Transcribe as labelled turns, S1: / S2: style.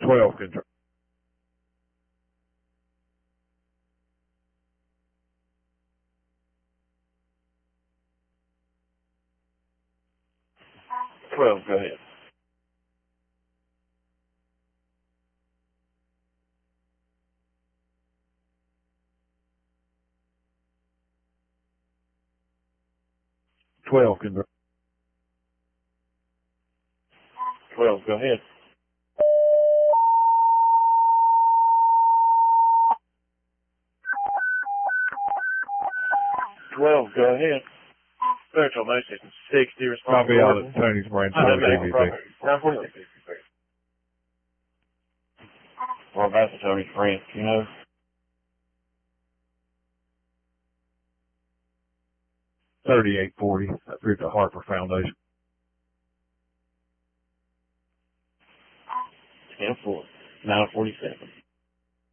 S1: 12 control. Go ahead. Go ahead. 12, go ahead. Spiritual motion 60 response.
S2: Copy out at Tony's branch over DVP.
S1: 946. Well, that's Tony's branch, you know.
S2: $38.40 through the Harper Foundation.
S1: 10-4. 947.